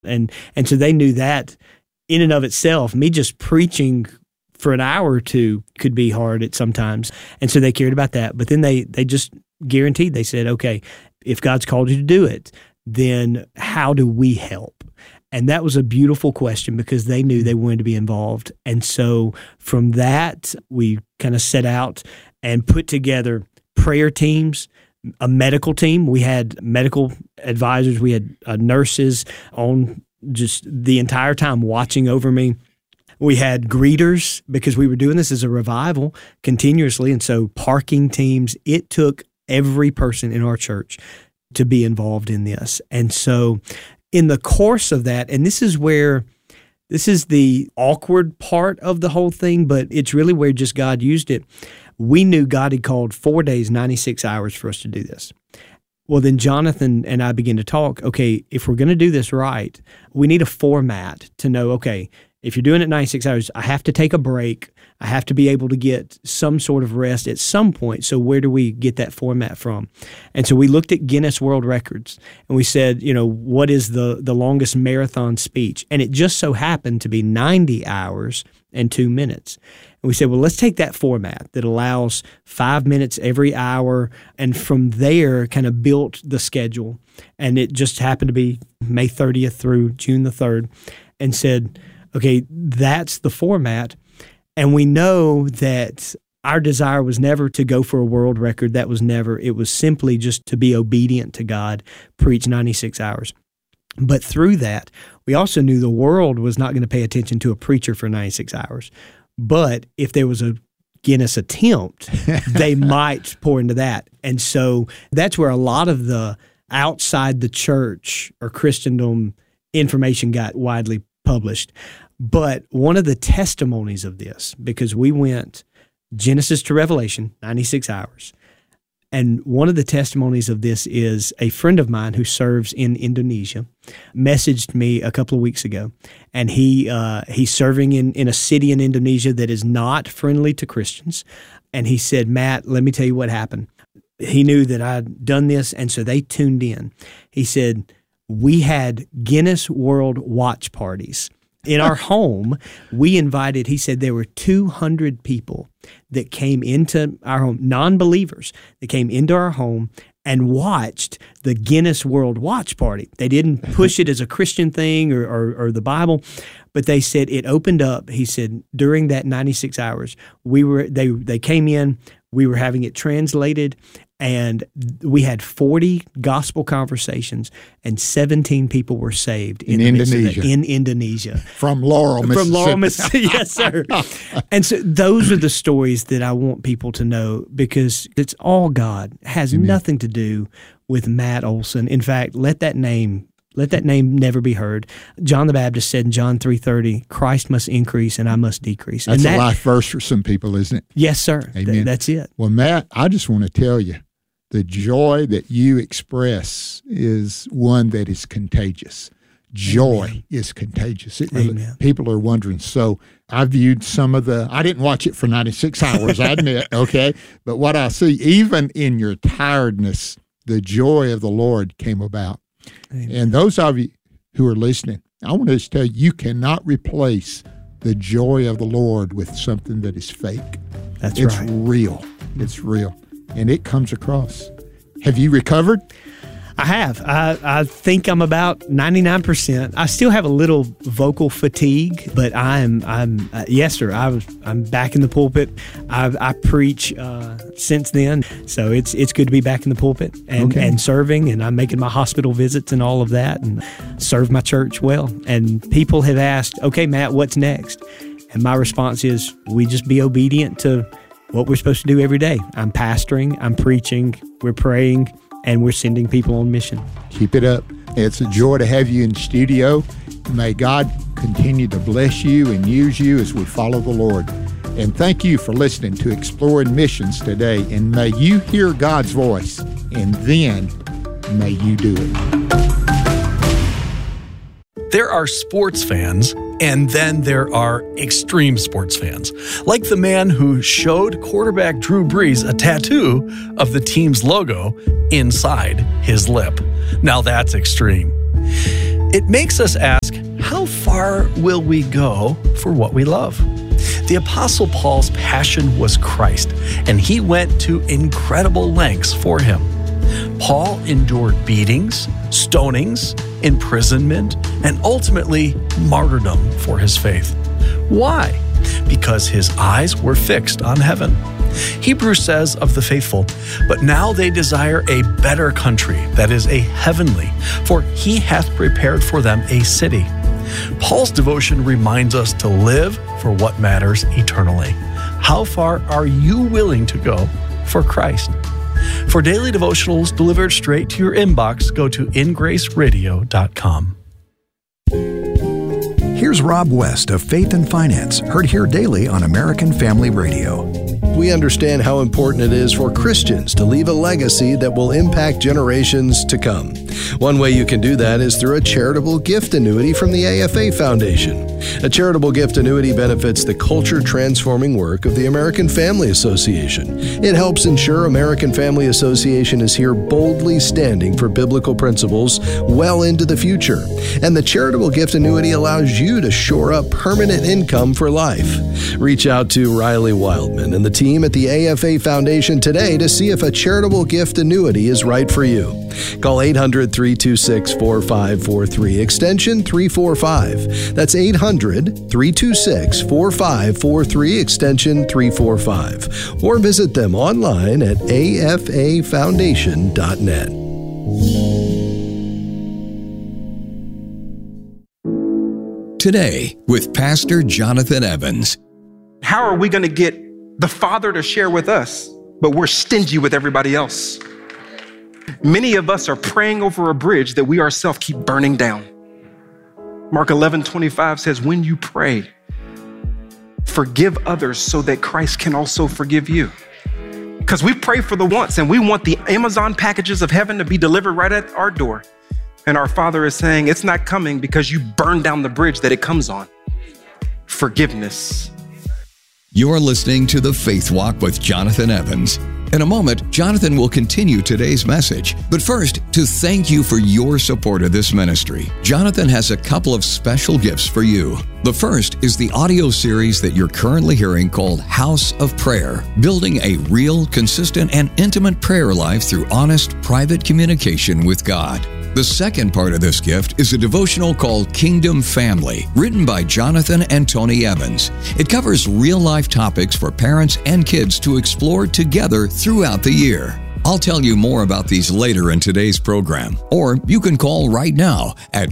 And so they knew that in and of itself, me just preaching for an hour or two could be hard at sometimes. And so they cared about that. But then they just guaranteed, they said, okay, if God's called you to do it, then how do we help? And that was a beautiful question because they knew they wanted to be involved. And so from that, we kind of set out and put together prayer teams, a medical team. We had medical advisors. We had nurses on just the entire time watching over me. We had greeters because we were doing this as a revival continuously. And so parking teams, it took every person in our church to be involved in this. And so in the course of that, and this is the awkward part of the whole thing, but it's really where just God used it. We knew God had called 4 days, 96 hours for us to do this. Well, then Jonathan and I began to talk, okay, if we're going to do this right, we need a format to know, okay, if you're doing it 96 hours, I have to take a break. I have to be able to get some sort of rest at some point. So where do we get that format from? And so we looked at Guinness World Records and we said, what is the longest marathon speech? And it just so happened to be 90 hours and 2 minutes. And we said, well, let's take that format that allows 5 minutes every hour. And from there, kind of built the schedule. And it just happened to be May 30th through June the 3rd and said, okay, that's the format. And we know that our desire was never to go for a world record. That was never. It was simply just to be obedient to God, preach 96 hours. But through that, we also knew the world was not going to pay attention to a preacher for 96 hours. But if there was a Guinness attempt, they might pour into that. And so that's where a lot of the outside the church or Christendom information got widely published. But one of the testimonies of this, because we went Genesis to Revelation, 96 hours, and one of the testimonies of this is a friend of mine who serves in Indonesia messaged me a couple of weeks ago, and he's serving in a city in Indonesia that is not friendly to Christians, and he said, Matt, let me tell you what happened. He knew that I'd done this, and so they tuned in. He said, we had Guinness World watch parties. In our home, we invited, he said there were 200 people that came into our home, non-believers, that came into our home and watched the Guinness World Watch Party. They didn't push it as a Christian thing or the Bible, but they said it opened up. He said during that 96 hours, they came in, we were having it translated, and we had 40 gospel conversations, and 17 people were saved in Indonesia. In Indonesia. From Laurel, Mississippi. From Laurel, Mississippi, yes, sir. And so those are the stories that I want people to know because it's all God. It has nothing to do with Matt Olson. In fact, let that name never be heard. John the Baptist said in John 3:30, Christ must increase and I must decrease. That's a life verse for some people, isn't it? Yes, sir. Amen. That's it. Well, Matt, I just want to tell you, the joy that you express is one that is contagious. Joy Amen. Is contagious. People are wondering. So I viewed I didn't watch it for 96 hours, I admit, okay? But what I see, even in your tiredness, the joy of the Lord came about. Amen. And those of you who are listening, I want to just tell you, you cannot replace the joy of the Lord with something that is fake. It's right. It's real. It's real. And it comes across. Have you recovered? I have. I think I'm about 99%. I still have a little vocal fatigue, but I'm yes, sir. I'm back in the pulpit. I preach since then, so it's good to be back in the pulpit and serving, and I'm making my hospital visits and all of that, and serve my church well. And people have asked, okay, Matt, what's next? And my response is, we just be obedient to what we're supposed to do every day. I'm pastoring, I'm preaching, we're praying, and we're sending people on mission. Keep it up. It's a joy to have you in studio. May God continue to bless you and use you as we follow the Lord. And thank you for listening to Exploring Missions today. And may you hear God's voice, and then may you do it. There are sports fans, and then there are extreme sports fans, like the man who showed quarterback Drew Brees a tattoo of the team's logo inside his lip. Now that's extreme. It makes us ask, how far will we go for what we love? The Apostle Paul's passion was Christ, and he went to incredible lengths for him. Paul endured beatings, stonings, imprisonment, and ultimately martyrdom for his faith. Why? Because his eyes were fixed on heaven. Hebrews says of the faithful, "But now they desire a better country, that is, a heavenly, for he hath prepared for them a city." Paul's devotion reminds us to live for what matters eternally. How far are you willing to go for Christ? For daily devotionals delivered straight to your inbox, go to ingraceradio.com. Here's Rob West of Faith and Finance, heard here daily on American Family Radio. We understand how important it is for Christians to leave a legacy that will impact generations to come. One way you can do that is through a charitable gift annuity from the AFA Foundation. A charitable gift annuity benefits the culture-transforming work of the American Family Association. It helps ensure American Family Association is here boldly standing for biblical principles well into the future. And the charitable gift annuity allows you to shore up permanent income for life. Reach out to Riley Wildman and the team at the AFA Foundation today to see if a charitable gift annuity is right for you. Call 800-326-4543, extension 345. That's 800-326-4543, extension 345. Or visit them online at afafoundation.net. Today, with Pastor Jonathan Evans. How are we going to get the Father to share with us, but we're stingy with everybody else? Many of us are praying over a bridge that we ourselves keep burning down. Mark 11:25 says, when you pray, forgive others so that Christ can also forgive you. Because we pray for the wants and we want the Amazon packages of heaven to be delivered right at our door. And our Father is saying, it's not coming because you burned down the bridge that it comes on. Forgiveness. You're listening to The Faith Walk with Jonathan Evans. In a moment, Jonathan will continue today's message. But first, to thank you for your support of this ministry, Jonathan has a couple of special gifts for you. The first is the audio series that you're currently hearing called House of Prayer, building a real, consistent, and intimate prayer life through honest, private communication with God. The second part of this gift is a devotional called Kingdom Family, written by Jonathan and Tony Evans. It covers real-life topics for parents and kids to explore together throughout the year. I'll tell you more about these later in today's program, or you can call right now at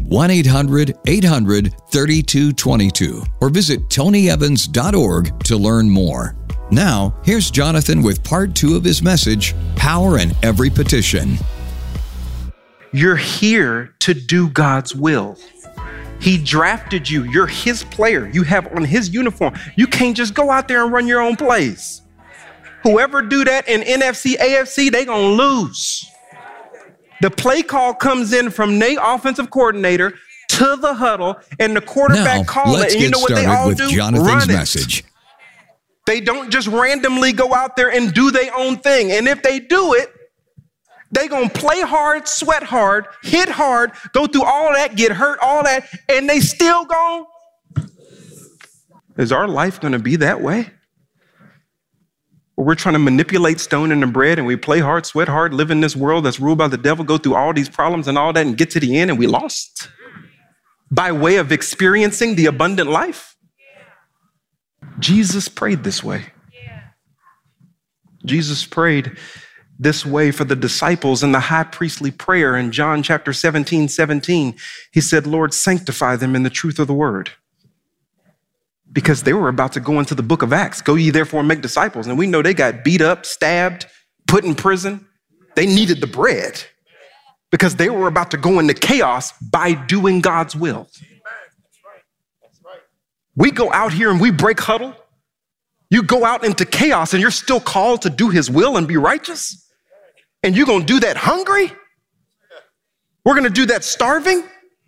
1-800-800-3222 or visit tonyevans.org to learn more. Now, here's Jonathan with part 2 of his message, Power in Every Petition. You're here to do God's will. He drafted you. You're his player. You have on his uniform. You can't just go out there and run your own plays. Whoever do that in NFC, AFC, they gonna lose. The play call comes in from the offensive coordinator to the huddle, and the quarterback call it. And you know what they all do? Jonathan's message. They don't just randomly go out there and do their own thing. And if they do it, they gonna play hard, sweat hard, hit hard, go through all that, get hurt, all that, and they still gone. Is our life gonna be that way? Where we're trying to manipulate stone into bread and we play hard, sweat hard, live in this world that's ruled by the devil, go through all these problems and all that and get to the end and we lost by way of experiencing the abundant life? Jesus prayed this way. Jesus prayed this way for the disciples in the high priestly prayer in John chapter 17:17. He said, Lord, sanctify them in the truth of the word. Because they were about to go into the book of Acts. Go ye therefore and make disciples. And we know they got beat up, stabbed, put in prison. They needed the bread because they were about to go into chaos by doing God's will. We go out here and we break huddle. You go out into chaos and you're still called to do his will and be righteous. And you're going to do that hungry? We're going to do that starving?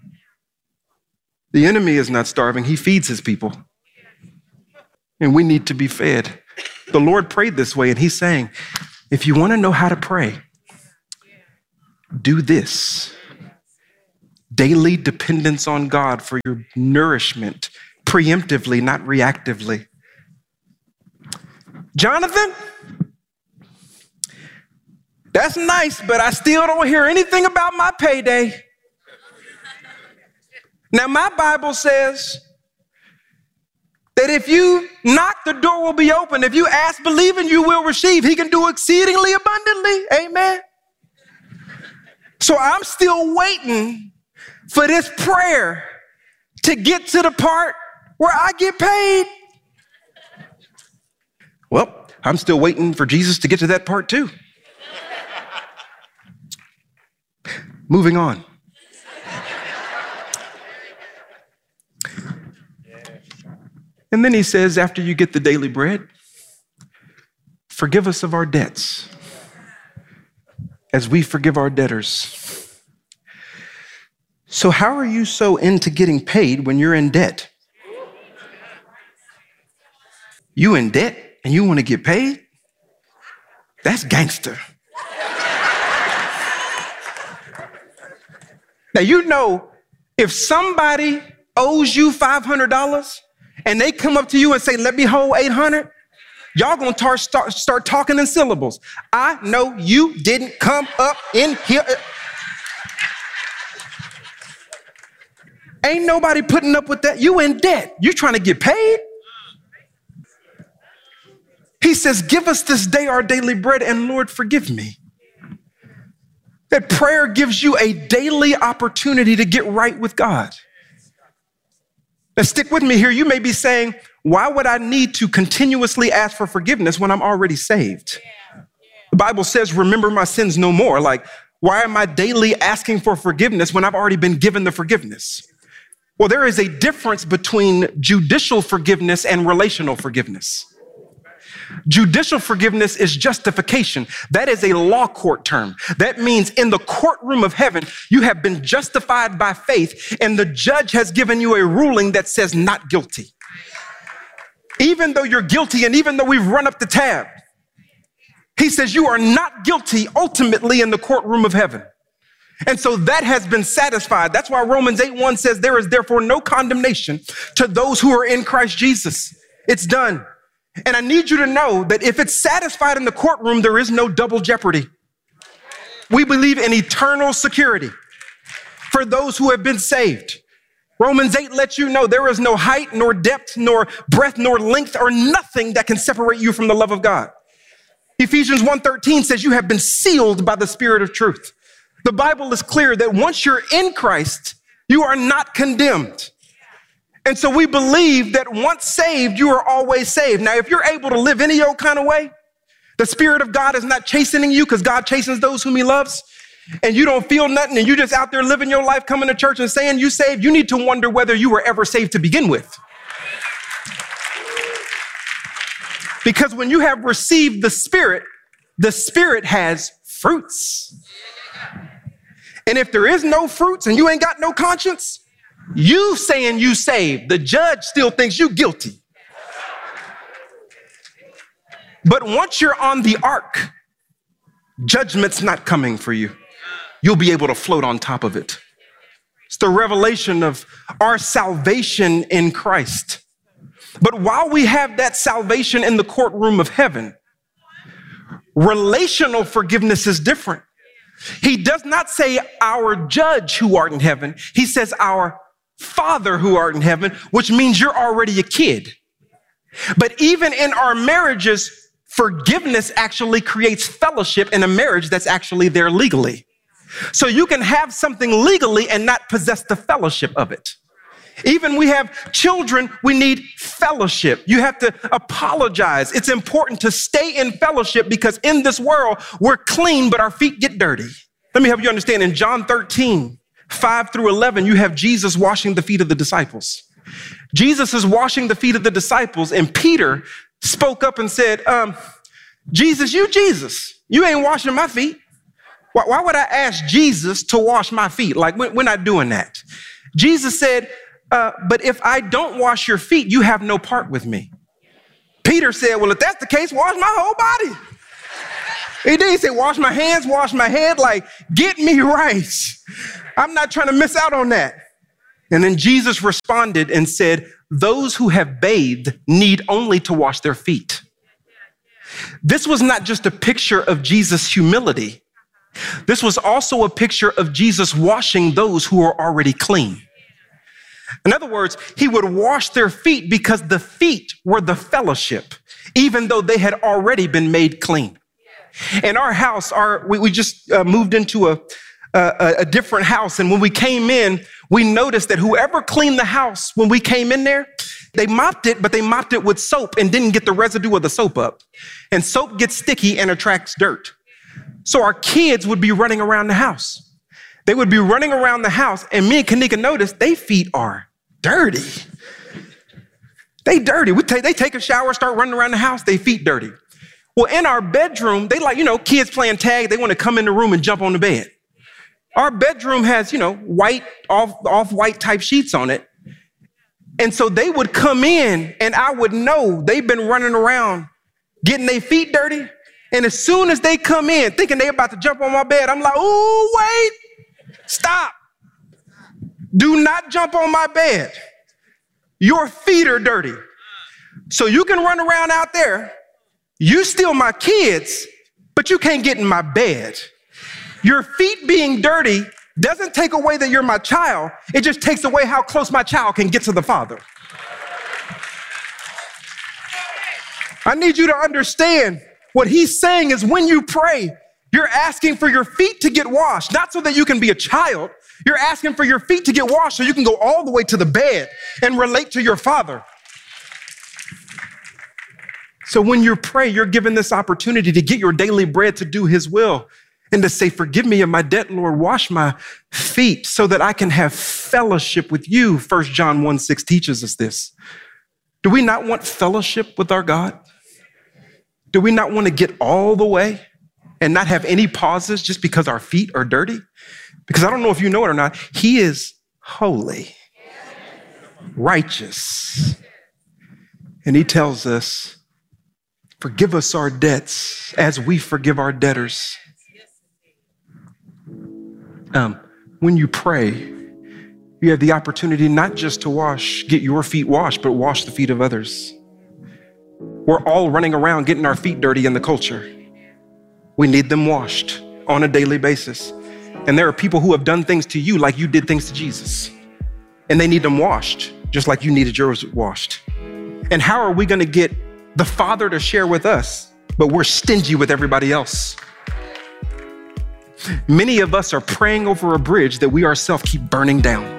The enemy is not starving. He feeds his people. And we need to be fed. The Lord prayed this way, and he's saying, if you want to know how to pray, do this. daily dependence on God for your nourishment, preemptively, not reactively. Jonathan, that's nice, but I still don't hear anything about my payday. Now, my Bible says that if you knock, the door will be open. If you ask, believing, you will receive. He can do exceedingly abundantly. Amen. So I'm still waiting for this prayer to get to the part where I get paid. Well, I'm still waiting for Jesus to get to that part too. Moving on. And then he says, after you get the daily bread, forgive us of our debts as we forgive our debtors. So how are you so into getting paid when you're in debt? You in debt and you want to get paid? That's gangster. Now, you know, if somebody owes you $500 and they come up to you and say, let me hold 800, y'all gonna start talking in syllables. I know you didn't come up in here. Ain't nobody putting up with that. You in debt. You trying to get paid? He says, give us this day our daily bread, and Lord, forgive me. That prayer gives you a daily opportunity to get right with God. Now, stick with me here. You may be saying, why would I need to continuously ask for forgiveness when I'm already saved? The Bible says, remember my sins no more. Like, why am I daily asking for forgiveness when I've already been given the forgiveness? Well, there is a difference between judicial forgiveness and relational forgiveness. Judicial forgiveness is justification. That is a law court term. That means in the courtroom of heaven, you have been justified by faith, and the judge has given you a ruling that says not guilty. Even though you're guilty, and even though we've run up the tab, he says you are not guilty ultimately in the courtroom of heaven. And so that has been satisfied. That's why Romans 8:1 says there is therefore no condemnation to those who are in Christ Jesus. It's done. And I need you to know that if it's satisfied in the courtroom, there is no double jeopardy. We believe in eternal security for those who have been saved. Romans 8 lets you know there is no height, nor depth, nor breadth, nor length, or nothing that can separate you from the love of God. Ephesians 1:13 says you have been sealed by the Spirit of truth. The Bible is clear that once you're in Christ, you are not condemned. And so we believe that once saved, you are always saved. Now, if you're able to live any old kind of way, the Spirit of God is not chastening you because God chastens those whom he loves, and you don't feel nothing and you just out there living your life, coming to church and saying you saved, you need to wonder whether you were ever saved to begin with. Because when you have received the Spirit has fruits. And if there is no fruits and you ain't got no conscience, you saying you saved, the judge still thinks you guilty. But once you're on the ark, judgment's not coming for you. You'll be able to float on top of it. It's the revelation of our salvation in Christ. But while we have that salvation in the courtroom of heaven, relational forgiveness is different. He does not say our judge who art in heaven. He says our Father who art in heaven, which means you're already a kid. But even in our marriages, forgiveness actually creates fellowship in a marriage that's actually there legally. So you can have something legally and not possess the fellowship of it. Even we have children, we need fellowship. You have to apologize. It's important to stay in fellowship because in this world, we're clean, but our feet get dirty. Let me help you understand. In John 13:5-11, you have Jesus washing the feet of the disciples. Jesus is washing the feet of the disciples, and Peter spoke up and said, Jesus, you ain't washing my feet. Why would I ask Jesus to wash my feet? Like, we're not doing that. Jesus said, but if I don't wash your feet, you have no part with me. Peter said, well, if that's the case, wash my whole body. He did. He said, wash my hands, wash my head, like, get me right. I'm not trying to miss out on that. And then Jesus responded and said, those who have bathed need only to wash their feet. This was not just a picture of Jesus' humility. This was also a picture of Jesus washing those who are already clean. In other words, he would wash their feet because the feet were the fellowship, even though they had already been made clean. In our house, we just moved into a different house. And when we came in, we noticed that whoever cleaned the house when we came in there, they mopped it, but they mopped it with soap and didn't get the residue of the soap up. And soap gets sticky and attracts dirt. So our kids would be running around the house. They would be running around the house, and me and Kanika noticed their feet are dirty. They dirty. They take a shower, start running around the house, their feet dirty. Well, in our bedroom, they like, kids playing tag, they want to come in the room and jump on the bed. Our bedroom has, white, off-white type sheets on it. And so they would come in and I would know they've been running around getting their feet dirty. And as soon as they come in thinking they're about to jump on my bed, I'm like, oh, wait, stop. Do not jump on my bed. Your feet are dirty. So you can run around out there. You steal my kids, but you can't get in my bed. Your feet being dirty doesn't take away that you're my child. It just takes away how close my child can get to the Father. I need you to understand what he's saying is when you pray, you're asking for your feet to get washed, not so that you can be a child. You're asking for your feet to get washed so you can go all the way to the bed and relate to your Father. So when you pray, you're given this opportunity to get your daily bread to do his will and to say, forgive me of my debt, Lord, wash my feet so that I can have fellowship with you. 1 John 1:6 teaches us this. Do we not want fellowship with our God? Do we not want to get all the way and not have any pauses just because our feet are dirty? Because I don't know if you know it or not, he is holy, righteous. And he tells us, forgive us our debts as we forgive our debtors. When you pray, you have the opportunity not just to get your feet washed, but wash the feet of others. We're all running around getting our feet dirty in the culture. We need them washed on a daily basis. And there are people who have done things to you like you did things to Jesus. And they need them washed, just like you needed yours washed. And how are we going to get the Father to share with us, but we're stingy with everybody else? Many of us are praying over a bridge that we ourselves keep burning down.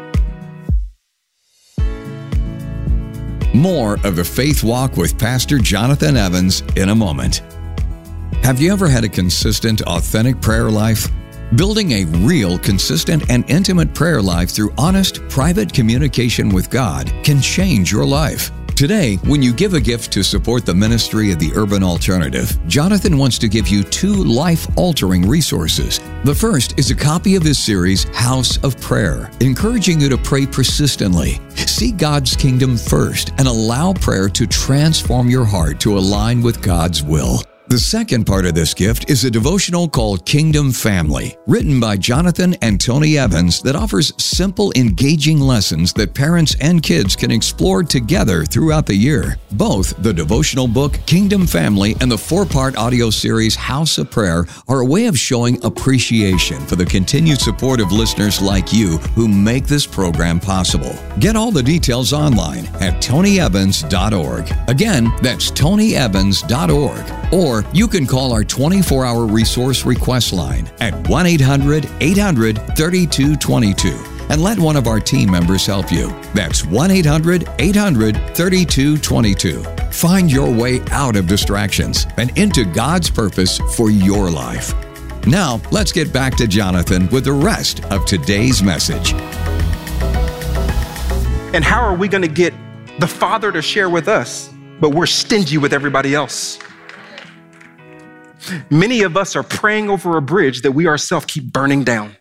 More of the Faith Walk with Pastor Jonathan Evans in a moment. Have you ever had a consistent, authentic prayer life? Building a real, consistent, and intimate prayer life through honest, private communication with God can change your life. Today, when you give a gift to support the ministry of the Urban Alternative, Jonathan wants to give you 2 life-altering resources. The first is a copy of his series, House of Prayer, encouraging you to pray persistently. See God's kingdom first and allow prayer to transform your heart to align with God's will. The second part of this gift is a devotional called Kingdom Family, written by Jonathan and Tony Evans that offers simple, engaging lessons that parents and kids can explore together throughout the year. Both the devotional book, Kingdom Family, and the 4-part audio series, House of Prayer, are a way of showing appreciation for the continued support of listeners like you who make this program possible. Get all the details online at tonyevans.org. Again, that's tonyevans.org. Or you can call our 24-hour resource request line at 1-800-800-3222 and let one of our team members help you. That's 1-800-800-3222. Find your way out of distractions and into God's purpose for your life. Now, let's get back to Jonathan with the rest of today's message. And how are we going to get the Father to share with us, but we're stingy with everybody else? Many of us are praying over a bridge that we ourselves keep burning down.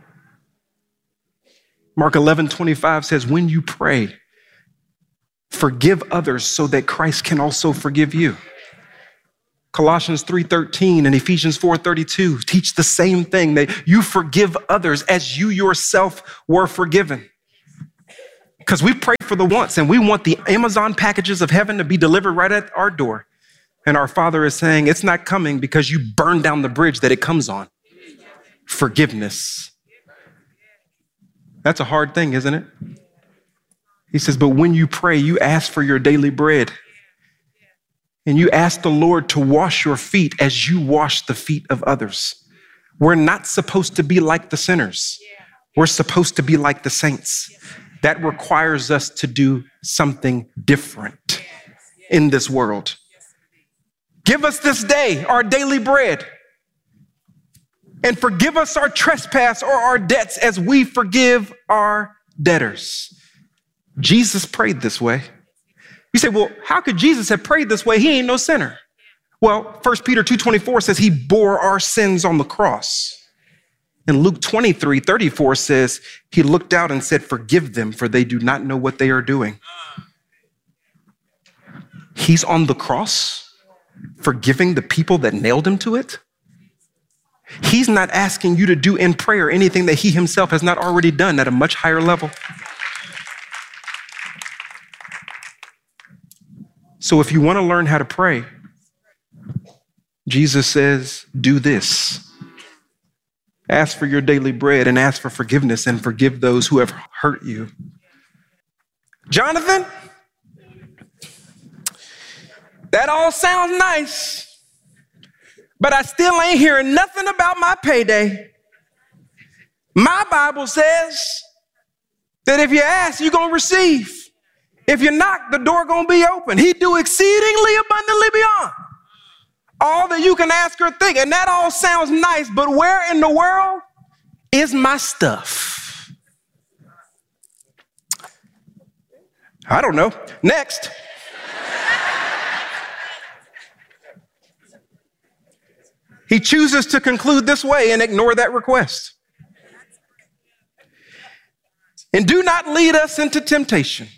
Mark 11:25 says, when you pray, forgive others so that Christ can also forgive you. Colossians 3:13 and Ephesians 4:32 teach the same thing, that you forgive others as you yourself were forgiven. Because we pray for the wants and we want the Amazon packages of heaven to be delivered right at our door. And our Father is saying it's not coming because you burned down the bridge that it comes on. Forgiveness. That's a hard thing, isn't it? He says, but when you pray, you ask for your daily bread. And you ask the Lord to wash your feet as you wash the feet of others. We're not supposed to be like the sinners. We're supposed to be like the saints. That requires us to do something different in this world. Give us this day our daily bread, and forgive us our trespass or our debts as we forgive our debtors. Jesus prayed this way. You say, well, how could Jesus have prayed this way? He ain't no sinner. Well, 1 Peter 2:24 says he bore our sins on the cross. And Luke 23:34 says he looked out and said, forgive them, for they do not know what they are doing. He's on the cross, forgiving the people that nailed him to it. He's not asking you to do in prayer anything that he himself has not already done at a much higher level. So if you want to learn how to pray, Jesus says, do this. Ask for your daily bread and ask for forgiveness and forgive those who have hurt you. Jonathan, that all sounds nice, but I still ain't hearing nothing about my payday. My Bible says that if you ask, you're going to receive. If you knock, the door going to be open. He do exceedingly abundantly beyond all that you can ask or think. And that all sounds nice, but where in the world is my stuff? I don't know. Next. He chooses to conclude this way and ignore that request. And do not lead us into temptation,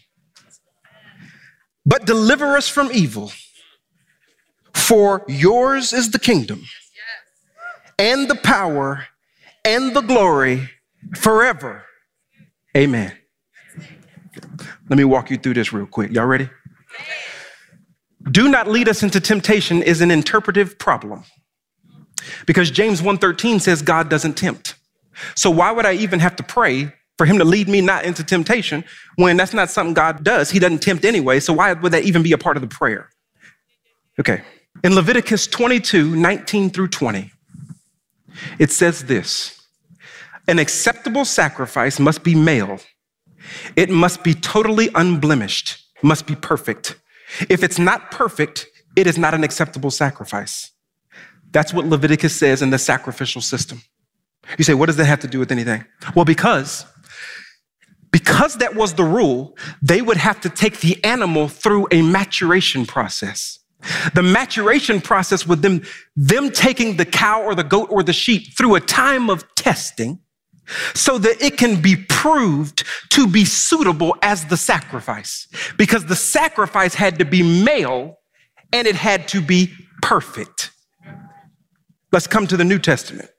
but deliver us from evil. For yours is the kingdom and the power and the glory forever. Amen. Let me walk you through this real quick. Y'all ready? Do not lead us into temptation is an interpretive problem, because James 1:13 says God doesn't tempt. So why would I even have to pray for him to lead me not into temptation when that's not something God does? He doesn't tempt anyway. So why would that even be a part of the prayer? Okay. In Leviticus 22:19-20, it says this: an acceptable sacrifice must be male. It must be totally unblemished, must be perfect. If it's not perfect, it is not an acceptable sacrifice. That's what Leviticus says in the sacrificial system. You say, what does that have to do with anything? Well, because that was the rule, they would have to take the animal through a maturation process. The maturation process with them taking the cow or the goat or the sheep through a time of testing so that it can be proved to be suitable as the sacrifice. Because the sacrifice had to be male and it had to be perfect. Let's come to the New Testament.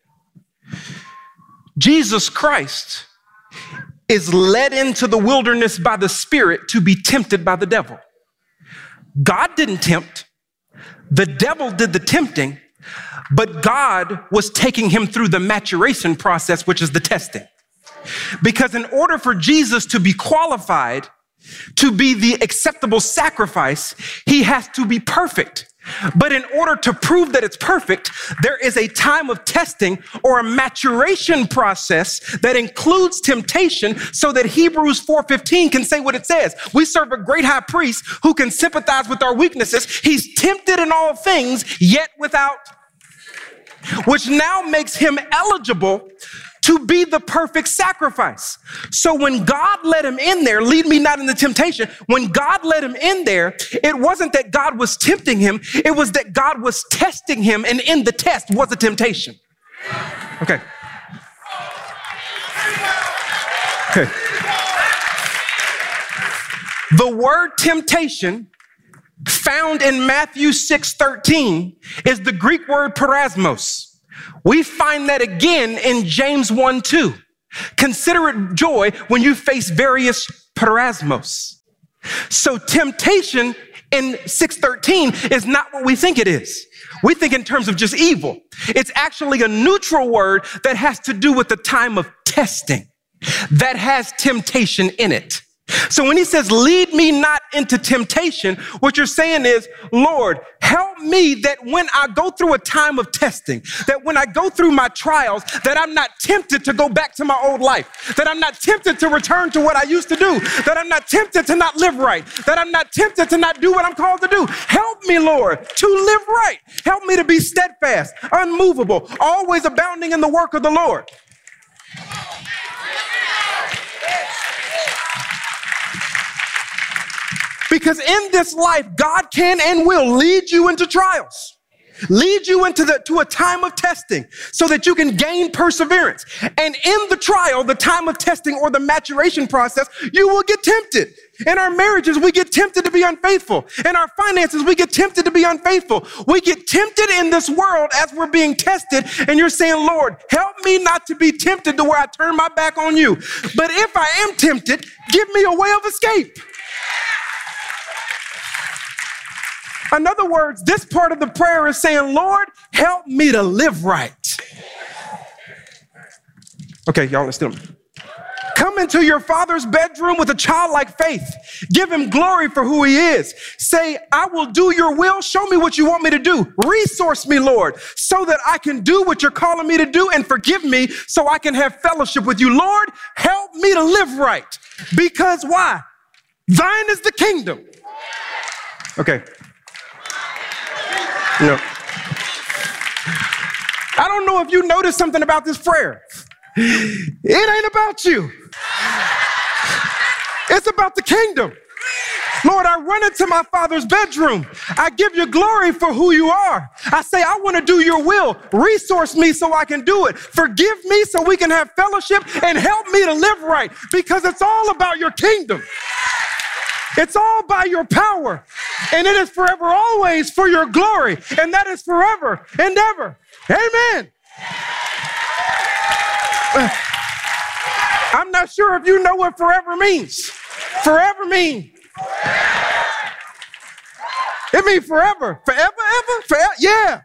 Jesus Christ is led into the wilderness by the Spirit to be tempted by the devil. God didn't tempt. The devil did the tempting, but God was taking him through the maturation process, which is the testing. Because in order for Jesus to be qualified to be the acceptable sacrifice, he has to be perfect. But in order to prove that it's perfect, there is a time of testing or a maturation process that includes temptation so that Hebrews 4:15 can say what it says. We serve a great high priest who can sympathize with our weaknesses. He's tempted in all things, yet without, which now makes him eligible to be the perfect sacrifice. So when God let him in there, lead me not into temptation, when God let him in there, it wasn't that God was tempting him, it was that God was testing him, and in the test was a temptation. Okay. The word temptation found in Matthew 6:13 is the Greek word parasmos. We find that again in James 1:2. Consider it joy when you face various parasmos. So temptation in 6:13 is not what we think it is. We think in terms of just evil. It's actually a neutral word that has to do with the time of testing that has temptation in it. So when he says, lead me not into temptation, what you're saying is, Lord, help me that when I go through a time of testing, that when I go through my trials, that I'm not tempted to go back to my old life, that I'm not tempted to return to what I used to do, that I'm not tempted to not live right, that I'm not tempted to not do what I'm called to do. Help me, Lord, to live right. Help me to be steadfast, unmovable, always abounding in the work of the Lord. Because in this life, God can and will lead you into trials, lead you to a time of testing so that you can gain perseverance. And in the trial, the time of testing or the maturation process, you will get tempted. In our marriages, we get tempted to be unfaithful. In our finances, we get tempted to be unfaithful. We get tempted in this world as we're being tested. And you're saying, Lord, help me not to be tempted to where I turn my back on you. But if I am tempted, give me a way of escape. In other words, this part of the prayer is saying, Lord, help me to live right. Okay, y'all, let's do it. Come into your father's bedroom with a childlike faith. Give him glory for who he is. Say, I will do your will. Show me what you want me to do. Resource me, Lord, so that I can do what you're calling me to do, and forgive me so I can have fellowship with you. Lord, help me to live right. Because why? Thine is the kingdom. Okay. No. I don't know if you noticed something about this prayer. It ain't about you. It's about the kingdom. Lord, I run into my father's bedroom. I give you glory for who you are. I say, I want to do your will. Resource me so I can do it. Forgive me so we can have fellowship, and help me to live right, because it's all about your kingdom. It's all by your power, and it is forever, always for your glory, and that is forever and ever. Amen. I'm not sure if you know what forever means. Forever means. It means forever. Forever, ever? Forever? Yeah.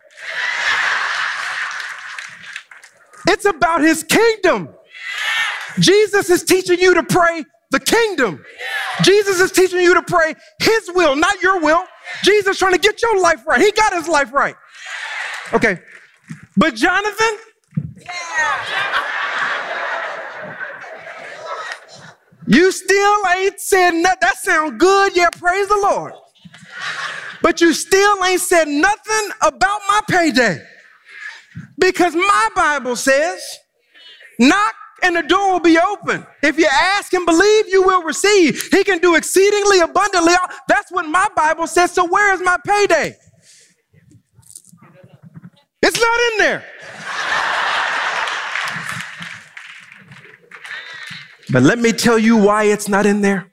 It's about his kingdom. Jesus is teaching you to pray the kingdom. Jesus is teaching you to pray his will, not your will. Jesus is trying to get your life right. He got his life right. Okay. But Jonathan? You still ain't said nothing. That sounds good. Yeah, praise the Lord. But you still ain't said nothing about my payday. Because my Bible says, knock and the door will be open. If you ask and believe, you will receive. He can do exceedingly abundantly. That's what my Bible says. So where is my payday? It's not in there. But let me tell you why it's not in there.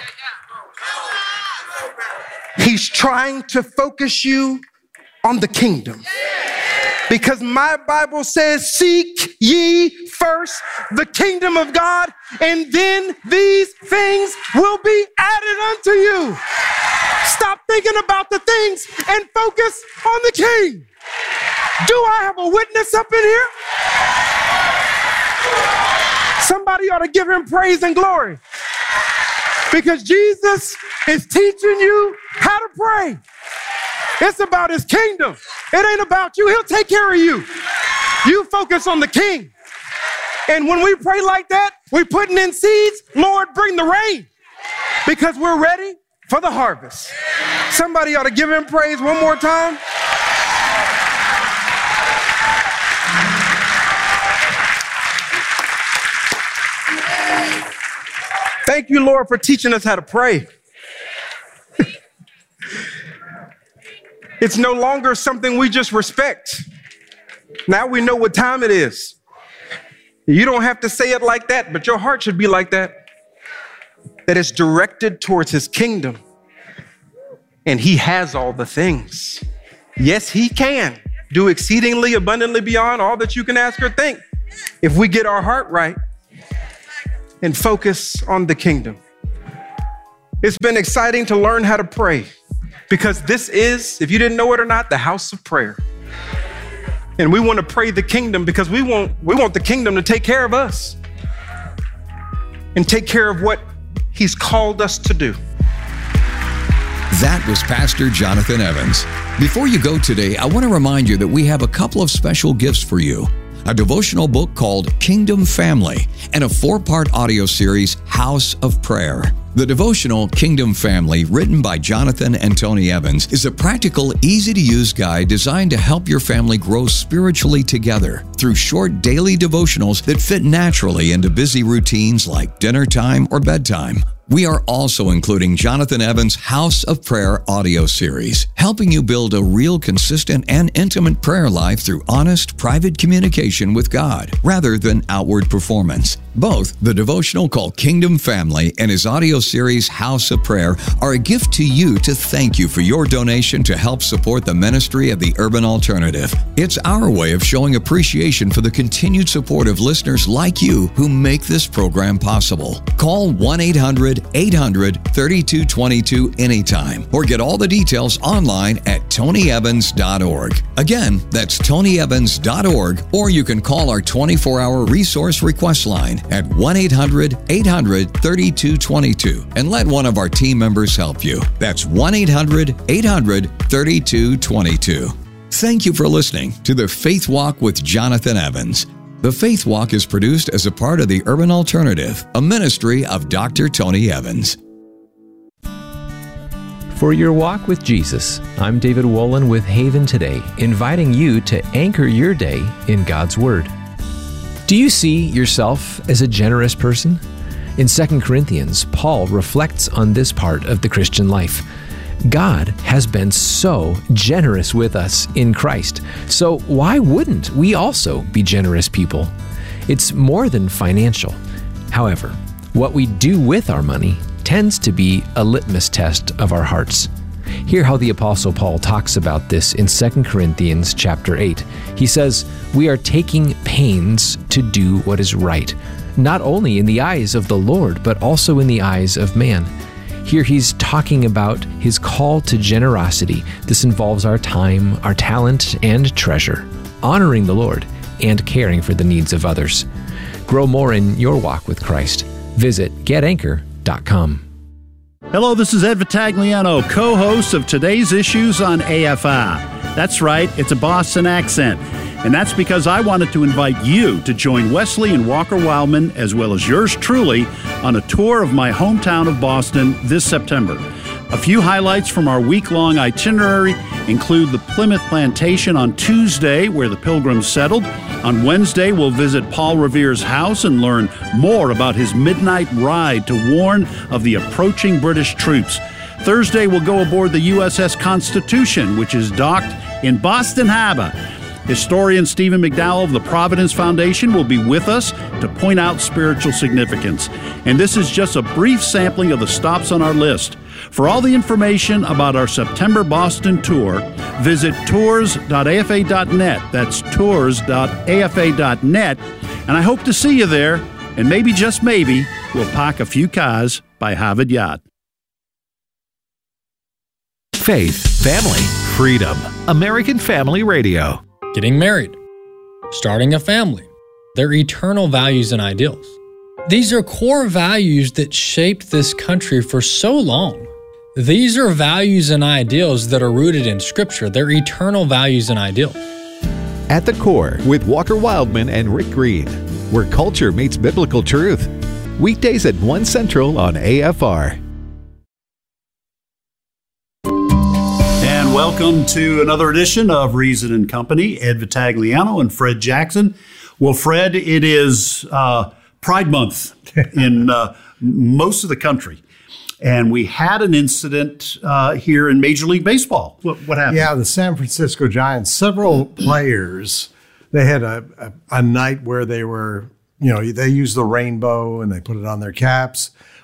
He's trying to focus you on the kingdom. Because my Bible says, seek ye first the kingdom of God, and then these things will be added unto you. Stop thinking about the things and focus on the King. Do I have a witness up in here? Somebody ought to give him praise and glory. Because Jesus is teaching you how to pray. It's about his kingdom. It ain't about you. He'll take care of you. You focus on the King. And when we pray like that, we're putting in seeds. Lord, bring the rain. Because we're ready for the harvest. Somebody ought to give him praise one more time. Thank you, Lord, for teaching us how to pray. It's no longer something we just respect. Now we know what time it is. You don't have to say it like that, but your heart should be like that. That it's directed towards his kingdom. and he has all the things. Yes, he can do exceedingly abundantly beyond all that you can ask or think if we get our heart right and focus on the kingdom. It's been exciting to learn how to pray, because this is, if you didn't know it or not, the house of prayer. And we want to pray the kingdom because we want the kingdom to take care of us and take care of what he's called us to do. That was Pastor Jonathan Evans. Before you go today, I want to remind you that we have a couple of special gifts for you. A devotional book called Kingdom Family and a 4-part audio series, House of Prayer. The devotional Kingdom Family, written by Jonathan and Tony Evans, is a practical, easy-to-use guide designed to help your family grow spiritually together through short daily devotionals that fit naturally into busy routines like dinner time or bedtime. We are also including Jonathan Evans' House of Prayer audio series, helping you build a real, consistent, and intimate prayer life through honest, private communication with God, rather than outward performance. Both the devotional called Kingdom Family and his audio series, House of Prayer, are a gift to you to thank you for your donation to help support the ministry of the Urban Alternative. It's our way of showing appreciation for the continued support of listeners like you who make this program possible. Call 1-800-800-3222 anytime, or get all the details online at tonyevans.org. Again, that's tonyevans.org, or you can call our 24-hour resource request line at 1-800-800-3222 and let one of our team members help you. That's 1-800-800-3222. Thank you for listening to the Faith Walk with Jonathan Evans. The Faith Walk is produced as a part of the Urban Alternative, a ministry of Dr. Tony Evans. For your walk with Jesus, I'm David Wolin with Haven Today, inviting you to anchor your day in God's Word. Do you see yourself as a generous person? In 2 Corinthians, Paul reflects on this part of the Christian life. God has been so generous with us in Christ, so why wouldn't we also be generous people? It's more than financial. However, what we do with our money tends to be a litmus test of our hearts. Hear how the Apostle Paul talks about this in 2 Corinthians chapter 8. He says, "We are taking pains to do what is right, not only in the eyes of the Lord, but also in the eyes of man." Here he's talking about his call to generosity. This involves our time, our talent, and treasure, honoring the Lord and caring for the needs of others. Grow more in your walk with Christ. Visit getanchor.com. Hello, this is Ed Vitagliano, co-host of today's issues on AFI. That's right, it's a Boston accent. And that's because I wanted to invite you to join Wesley and Walker Wildman, as well as yours truly, on a tour of my hometown of Boston this September. A few highlights from our week-long itinerary include the Plymouth Plantation on Tuesday, where the Pilgrims settled. On Wednesday, we'll visit Paul Revere's house and learn more about his midnight ride to warn of the approaching British troops. Thursday, we'll go aboard the USS Constitution, which is docked in Boston Harbor. Historian Stephen McDowell of the Providence Foundation will be with us to point out spiritual significance. And this is just a brief sampling of the stops on our list. For all the information about our September Boston tour, visit tours.afa.net. That's tours.afa.net. And I hope to see you there. And maybe, just maybe, we'll park a few cars by Harvard Yard. Faith, family, freedom. American Family Radio. Getting married, starting a family, their eternal values and ideals. These are core values that shaped this country for so long. These are values and ideals that are rooted in Scripture. They're eternal values and ideals. At the Core with Walker Wildman and Rick Green, where culture meets biblical truth. Weekdays at 1 Central on AFR. And welcome to another edition of Reason and Company. Ed Vitagliano and Fred Jackson. Well, Fred, it is Pride Month in most of the country. And we had an incident here in Major League Baseball. What happened? Yeah, the San Francisco Giants, several players, they had a night where they were, they used the rainbow and they put it on their caps.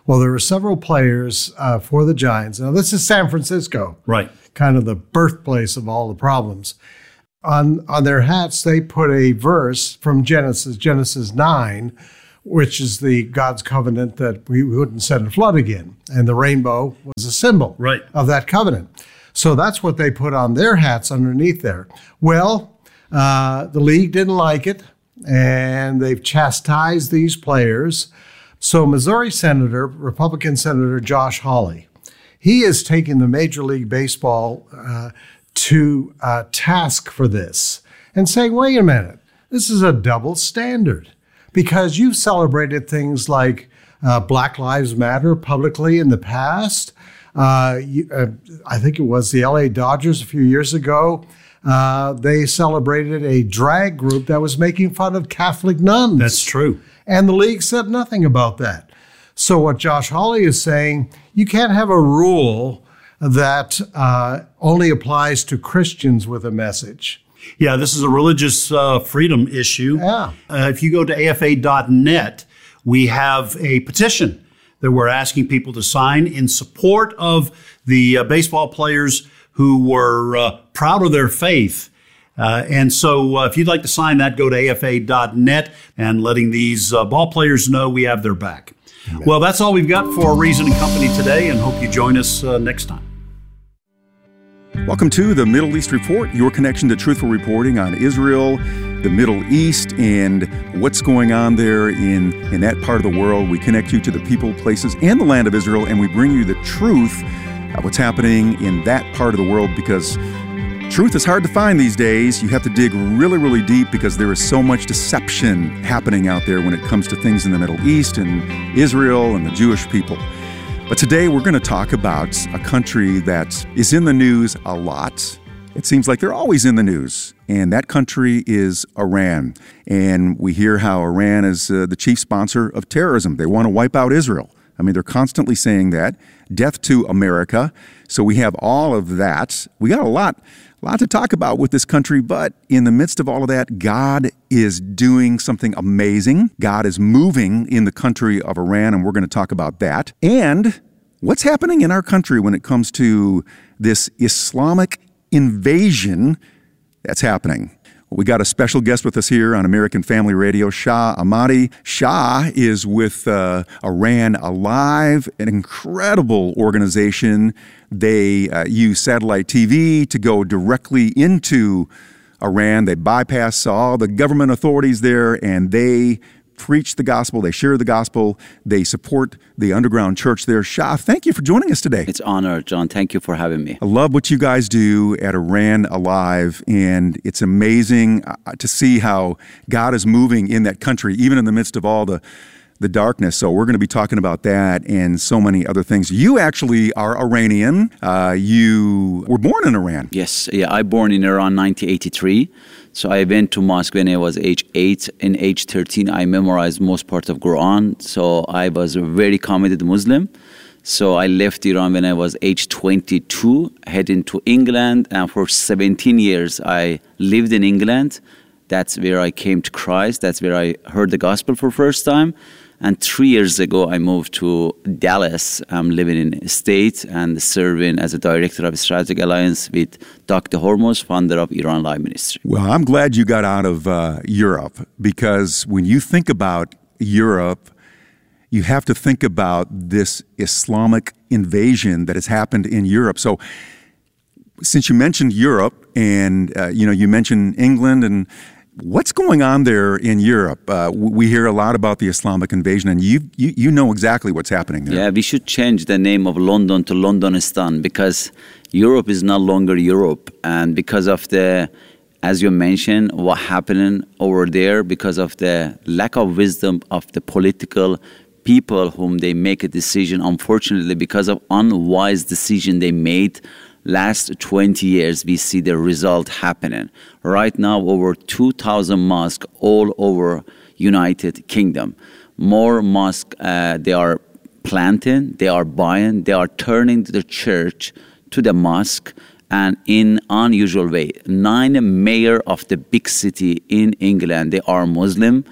Well, there were several players for the Giants. Now, this is San Francisco. Right. Kind of the birthplace of all the problems. On their hats, they put a verse from Genesis 9, which is the God's covenant that we wouldn't send a flood again. And the rainbow was a symbol of that covenant. So that's what they put on their hats underneath there. Well, the league didn't like it, and they've chastised these players. So Missouri Republican Senator Josh Hawley, he is taking the Major League Baseball to task for this and saying, wait a minute, this is a double standard. Because you've celebrated things like Black Lives Matter publicly in the past. I think it was the LA Dodgers a few years ago. They celebrated a drag group that was making fun of Catholic nuns. That's true. And the league said nothing about that. So what Josh Hawley is saying, you can't have a rule that only applies to Christians with a message. Yeah, this is a religious freedom issue. Yeah. If you go to afa.net, we have a petition that we're asking people to sign in support of the baseball players who were proud of their faith. And so if you'd like to sign that, go to afa.net and letting these ball players know we have their back. Amen. Well, that's all we've got for Reason and Company today, and hope you join us next time. Welcome to the Middle East Report, your connection to truthful reporting on Israel, the Middle East, and what's going on there in that part of the world. We connect you to the people, places, and the land of Israel, and we bring you the truth of what's happening in that part of the world, because truth is hard to find these days. You have to dig really, really deep because there is so much deception happening out there when it comes to things in the Middle East and Israel and the Jewish people. But today we're going to talk about a country that is in the news a lot. It seems like they're always in the news, and that country is Iran. And we hear how Iran is the chief sponsor of terrorism. They want to wipe out Israel. I mean, they're constantly saying that. Death to America. So we have all of that. We got a lot to talk about with this country, but in the midst of all of that, God is doing something amazing. God is moving in the country of Iran, and we're going to talk about that. And what's happening in our country when it comes to this Islamic invasion that's happening. We got a special guest with us here on American Family Radio, Shah Ahmadi. Shah is with Iran Alive, an incredible organization. They use satellite TV to go directly into Iran. They bypass all the government authorities there, and they preach the gospel. They share the gospel. They support the underground church there. Shah, thank you for joining us today. It's an honor, John. Thank you for having me. I love what you guys do at Iran Alive, and it's amazing to see how God is moving in that country, even in the midst of all the darkness. So we're going to be talking about that and so many other things. You actually are Iranian. You were born in Iran. Yes. Yeah, I born in Iran 1983. So I went to mosque when I was age 8. In age 13, I memorized most part of Quran. So I was a very committed Muslim. So I left Iran when I was age 22, heading to England. And for 17 years, I lived in England. That's where I came to Christ. That's where I heard the gospel for the first time. And 3 years ago, I moved to Dallas. I'm living in the States and serving as a director of Strategic Alliance with Dr. Hormuz, founder of Iran Live Ministry. Well, I'm glad you got out of Europe, because when you think about Europe, you have to think about this Islamic invasion that has happened in Europe. So since you mentioned Europe and, you mentioned England, and what's going on there in Europe? We hear a lot about the Islamic invasion, and you know exactly what's happening there. Yeah, we should change the name of London to Londonistan, because Europe is no longer Europe. And because of as you mentioned, what happening over there, because of the lack of wisdom of the political people whom they make a decision, unfortunately, because of unwise decision they made, last 20 years, we see the result happening. Right now, over 2,000 mosques all over United Kingdom. More mosques they are planting, they are buying, they are turning the church to the mosque, and in unusual way. 9 mayors of the big city in England, they are Muslim,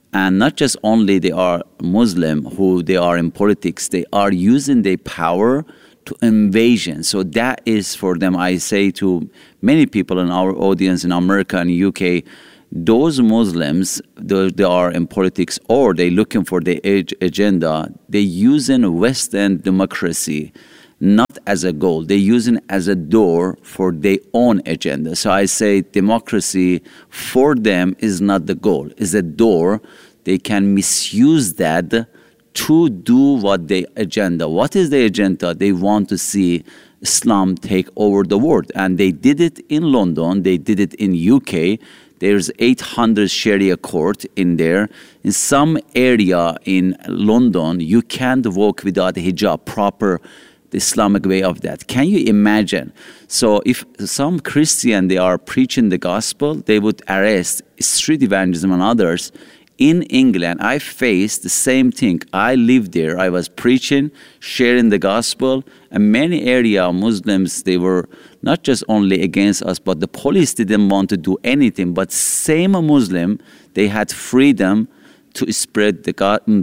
And not just only they are Muslim who they are in politics, they are using their power to invasion. So that is for them, I say to many people in our audience in America and UK, those Muslims, they are in politics or they're looking for their agenda, they're using Western democracy not as a goal. They're using it as a door for their own agenda. So I say democracy for them is not the goal, it's a door. They can misuse that to do what their agenda. What is their agenda? They want to see Islam take over the world. And they did it in London, they did it in UK. There's 800 Sharia court in there. In some area in London, you can't walk without a hijab, proper the Islamic way of that. Can you imagine? So if some Christian, they are preaching the gospel, they would arrest street evangelism and others. In England, I faced the same thing. I lived there. I was preaching, sharing the gospel, and many area Muslims, they were not just only against us, but the police didn't want to do anything. But same Muslim, they had freedom to spread the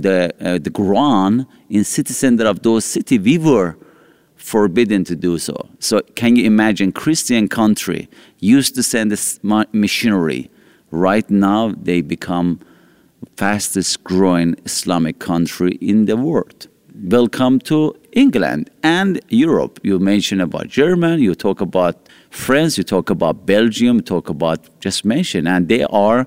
Quran in city center of those cities. We were forbidden to do so. So can you imagine Christian country used to send a missionary. Right now, they become fastest growing Islamic country in the world. Welcome to England and Europe. You mentioned about Germany, you talk about France, you talk about Belgium, talk about just mention, and they are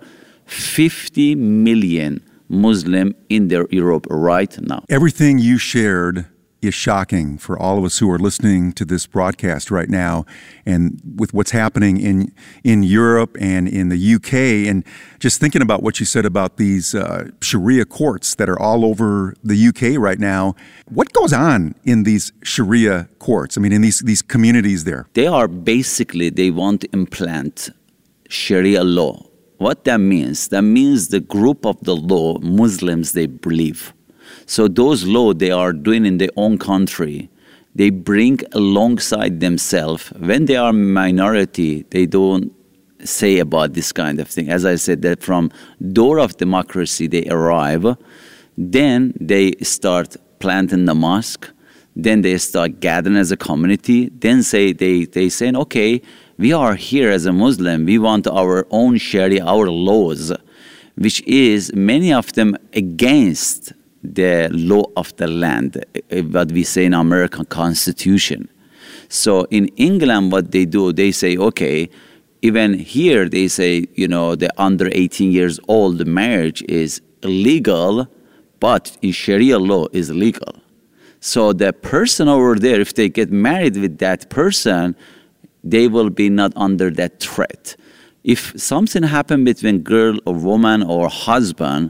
50 million Muslim in Europe right now. Everything you shared is shocking for all of us who are listening to this broadcast right now, and with what's happening in Europe and in the UK, and just thinking about what you said about these Sharia courts that are all over the UK right now. What goes on in these Sharia courts? I mean, in these communities there? They are basically, they want to implant Sharia law. What that means? That means the group of the law, Muslims, they believe. So those laws they are doing in their own country, they bring alongside themselves. When they are minority, they don't say about this kind of thing. As I said, that from door of democracy they arrive, then they start planting the mosque, then they start gathering as a community, then they saying, okay, we are here as a Muslim, we want our own Sharia, our laws, which is many of them against the law of the land, what we say in American Constitution. So in England, what they do, they say, okay, even here they say, the under 18 years old marriage is illegal, but in Sharia law is legal. So the person over there, if they get married with that person, they will be not under that threat. If something happened between girl or woman or husband,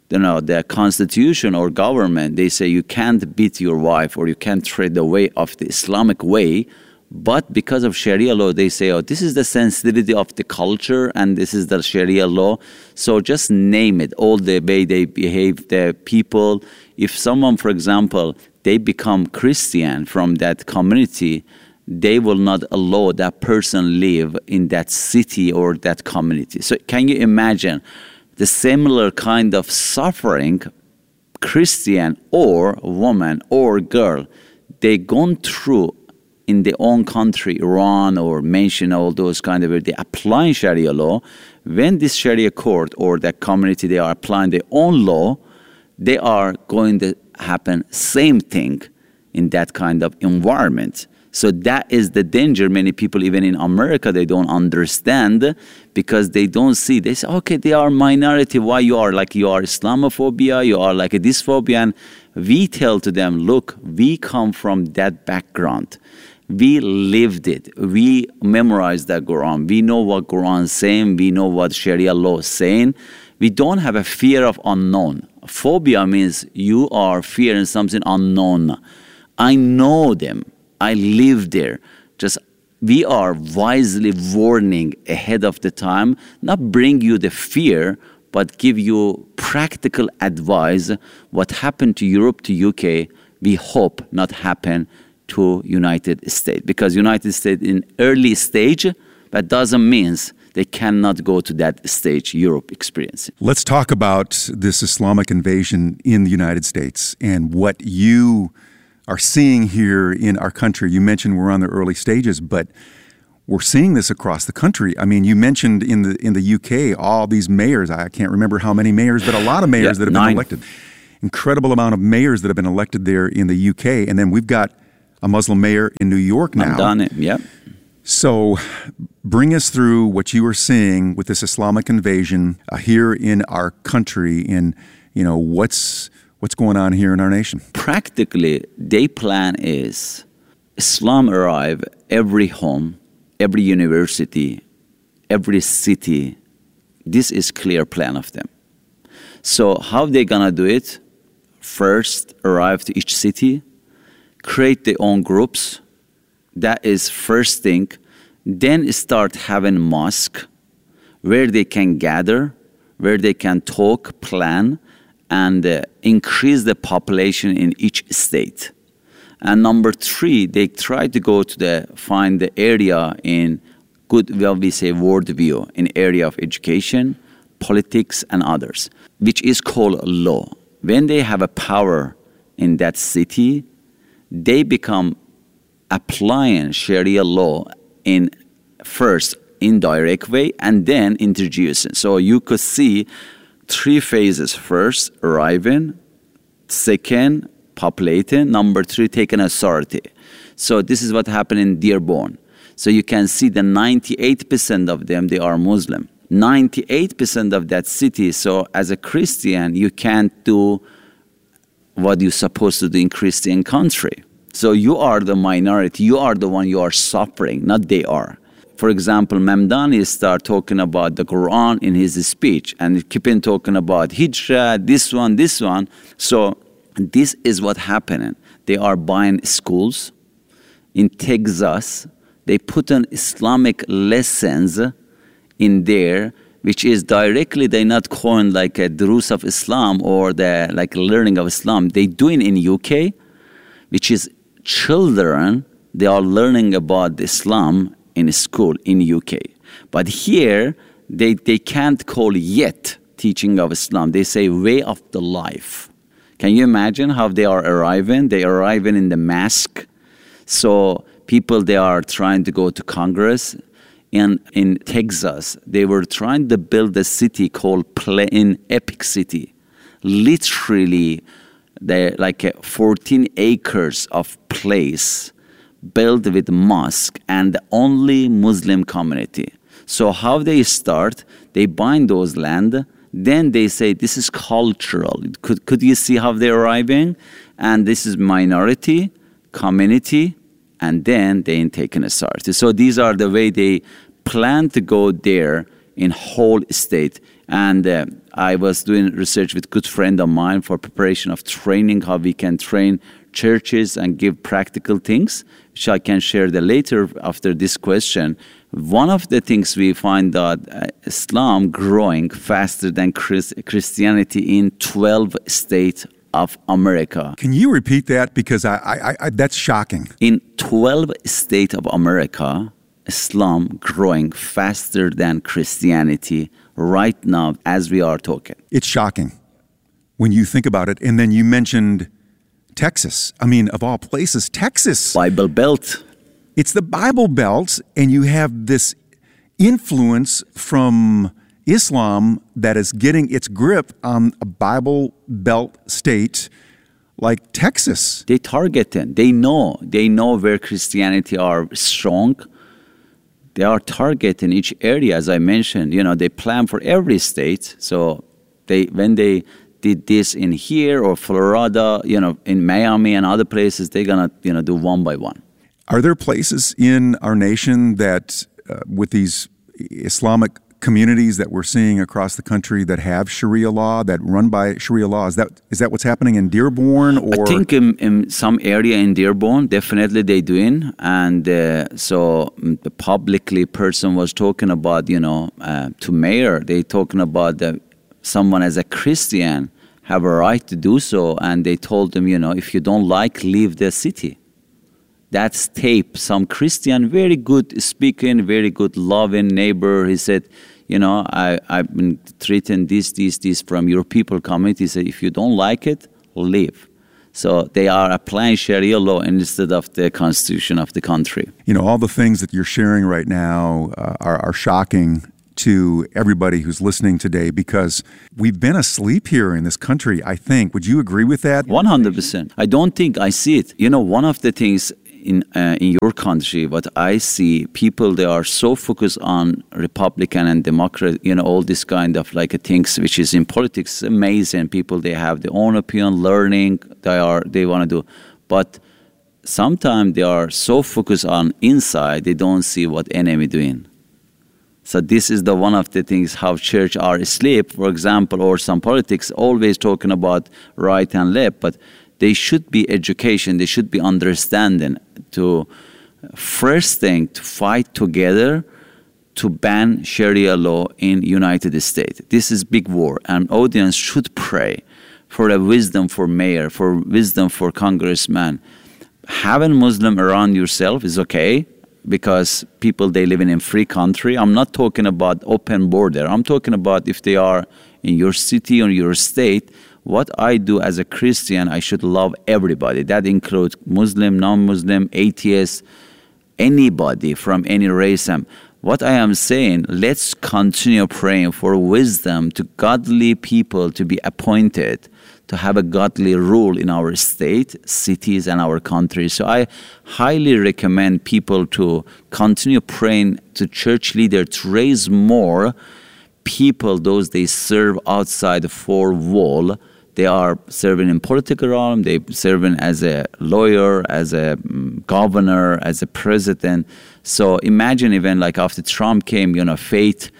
the constitution or government, they say you can't beat your wife or you can't tread the way of the Islamic way. But because of Sharia law, they say, oh, this is the sensitivity of the culture and this is the Sharia law. So just name it, all the way they behave, the people. If someone, for example, they become Christian from that community, they will not allow that person live in that city or that community. So can you imagine the similar kind of suffering Christian or woman or girl, they gone through in their own country, Iran or mention all those kind of, they applying Sharia law. When this Sharia court or that community, they are applying their own law, they are going to happen same thing in that kind of environment. So that is the danger. Many people, even in America, they don't understand because they don't see. They say, okay, they are minority. Why you are Islamophobia, you are like a dysphobia. And we tell to them, look, we come from that background. We lived it. We memorized the Quran. We know what Quran is saying. We know what Sharia law is saying. We don't have a fear of unknown. Phobia means you are fearing something unknown. I know them. I live there. Just we are wisely warning ahead of the time, not bring you the fear, but give you practical advice. What happened to Europe, to UK, we hope not happen to United States. Because United States in early stage, that doesn't mean They cannot go to that stage Europe experiencing. Let's talk about this Islamic invasion in the United States and what you are seeing here in our country. You mentioned we're on the early stages, but we're seeing this across the country. I mean, you mentioned in the UK all these mayors. I can't remember how many mayors, but a lot of mayors that have been elected. Incredible amount of mayors that have been elected there in the UK. And then we've got a Muslim mayor in New York now. Done it, yep. So bring us through what you are seeing with this Islamic invasion here in our country, and what's going on here in our nation. Practically, their plan is Islam arrive every home, every university, every city. This is clear plan of them. So how they gonna do it? First, arrive to each city, create their own groups. That is first thing. Then start having mosque where they can gather, where they can talk, plan, and increase the population in each state. And number 3, they try to go to find the area in good, well, we say worldview, in area of education, politics, and others, which is called law. When they have a power in that city, they become applying Sharia law in first indirect way and then introducing. So you could see 3 phases. First, arriving. Second, populating. Number 3, taking authority. So this is what happened in Dearborn. So you can see the 98% of them, they are Muslim. 98% of that city. So as a Christian, you can't do what you're supposed to do in Christian country. So you are the minority. You are the one you are suffering, not they are. For example, Mamdani start talking about the Quran in his speech and keeping talking about Hijrah, this one. So this is what happening. They are buying schools in Texas. They put in Islamic lessons in there, which is directly, they're not calling like a Durus of Islam or the like learning of Islam. They doing in UK, which is children, they are learning about Islam in school in UK. But here, they can't call yet teaching of Islam. They say way of the life. Can you imagine how they are arriving? They are arriving in the mosque. So people, they are trying to go to Congress. In Texas, they were trying to build a city called Epic City. Literally, they're like 14 acres of place built with mosque and the only Muslim community. So how they start, they bind those land, then they say this is cultural. Could you see how they're arriving? And this is minority, community, and then they take an authority. So these are the way they plan to go there in whole state. And I was doing research with a good friend of mine for preparation of training, how we can train churches and give practical things, which I can share later after this question. One of the things we find that Islam growing faster than Christianity in 12 states of America. Can you repeat that? Because I that's shocking. In 12 states of America, Islam growing faster than Christianity right now as we are talking. It's shocking when you think about it. And then you mentioned Texas. I mean, of all places, Texas. Bible Belt. It's the Bible Belt, and you have this influence from Islam that is getting its grip on a Bible Belt state like Texas. They target them. They know where Christianity are strong. They are targeting each area, as I mentioned. They plan for every state. So when they did this in here or Florida, in Miami and other places, they're gonna do one by one. Are there places in our nation that, with these Islamic communities that we're seeing across the country that have Sharia law, that run by Sharia law? Is that what's happening in Dearborn? Or? I think in some area in Dearborn, definitely they doing. And so the publicly person was talking about, to mayor, they talking about someone as a Christian have a right to do so. And they told them, if you don't like, leave the city. That's tape. Some Christian, very good speaking, very good loving neighbor. He said, I've been treating this from your people community. He said, if you don't like it, leave. So they are applying Sharia law instead of the constitution of the country. All the things that you're sharing right now are shocking to everybody who's listening today, because we've been asleep here in this country, I think. Would you agree with that? 100%. I don't think I see it. One of the things in your country, what I see, people, they are so focused on Republican and Democrat, all this kind of things, which is in politics, amazing. People, they have their own opinion, learning, they want to do. But sometimes they are so focused on inside, they don't see what enemy doing. So this is one of the things how church are asleep, for example, or some politics always talking about right and left, but they should be education, they should be understanding to first thing to fight together to ban Sharia law in United States. This is big war, and audience should pray for the wisdom for mayor, for wisdom for congressman. Having Muslim around yourself is okay, because people, they live in a free country. I'm not talking about open border. I'm talking about if they are in your city or your state, what I do as a Christian, I should love everybody. That includes Muslim, non-Muslim, atheist, anybody from any race. What I am saying, let's continue praying for wisdom to godly people to be appointed, to have a godly rule in our state, cities, and our country. So I highly recommend people to continue praying to church leaders to raise more people, those they serve outside the four wall. They are serving in political realm, they serving as a lawyer, as a governor, as a president. So imagine even after Trump came, faith,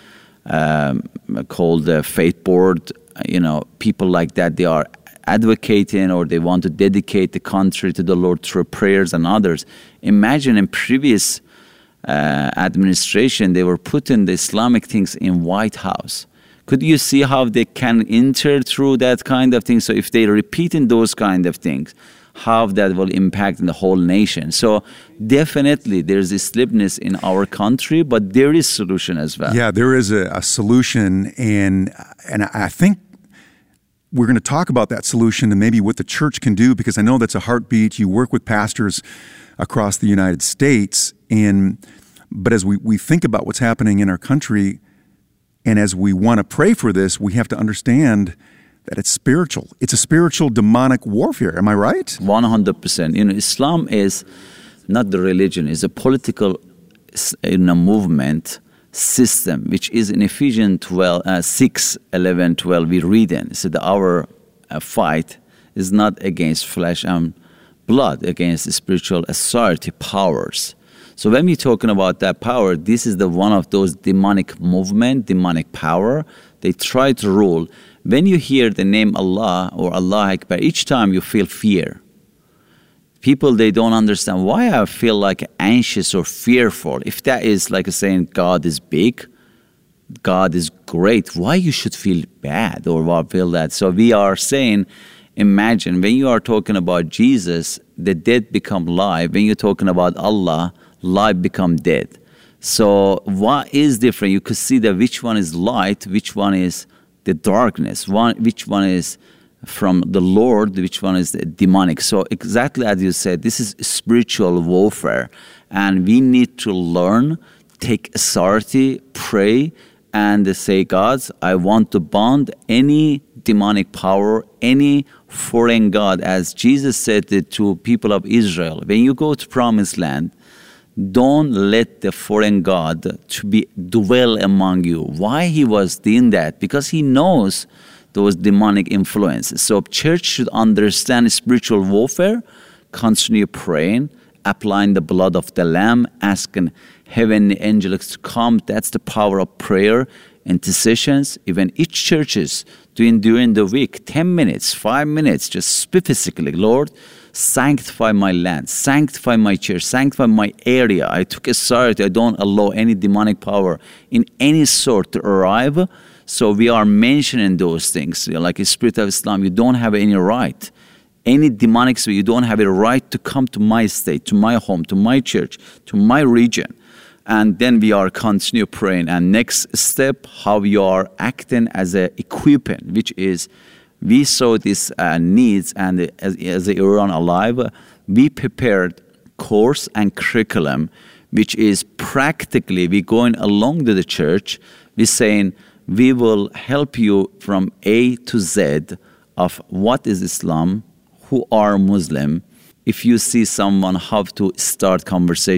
called the faith board, people like that, they are advocating or they want to dedicate the country to the Lord through prayers and others. Imagine in previous administration, they were putting the Islamic things in White House. Could you see how they can enter through that kind of thing? So if they're repeating those kind of things, how that will impact the whole nation. So definitely there's this sleepiness in our country, but there is solution as well. Yeah, there is a solution, and I think we're going to talk about that solution and maybe what the church can do, because I know that's a heartbeat. You work with pastors across the United States, but as we think about what's happening in our country, and as we want to pray for this, we have to understand that it's spiritual. It's a spiritual demonic warfare. Am I right? 100%. Islam is not the religion. It's a political movement system, which is in Ephesians 6, 11, 12, we read in. So our fight is not against flesh and blood, against spiritual authority powers. So when we're talking about that power, this is one of those demonic movement, demonic power. They try to rule. When you hear the name Allah or Allah Akbar, each time you feel fear. People, they don't understand why I feel anxious or fearful. If that is saying God is big, God is great, why you should feel bad or feel that? So we are saying, imagine when you are talking about Jesus, the dead become live. When you're talking about Allah, life become dead. So what is different? You could see that which one is light, which one is the darkness, which one is from the Lord, which one is the demonic. So exactly as you said, this is spiritual warfare, and we need to learn, take authority, pray, and say, God, I want to bond any demonic power, any foreign god, as Jesus said to people of Israel. When you go to Promised Land, don't let the foreign god to dwell among you. Why he was doing that? Because he knows those demonic influences. So church should understand spiritual warfare, continue praying, applying the blood of the Lamb, asking heavenly angels to come. That's the power of prayer, intercessions. Even each churches doing during the week, 10 minutes, 5 minutes, just specifically, Lord, sanctify my land, sanctify my church, sanctify my area. I took authority. I don't allow any demonic power in any sort to arrive. So we are mentioning those things. Like a spirit of Islam, you don't have any right. any demonic spirit, you don't have a right to come to my state, to my home, to my church, to my region. And then we are continue praying. And next step, how we are acting as a equipment, which is we saw these needs, and as Iran alive, we prepared course and curriculum, which is practically we going along to the church. We're saying we will help you from A to Z of what is Islam, who are Muslim. If you see someone, how to start conversation.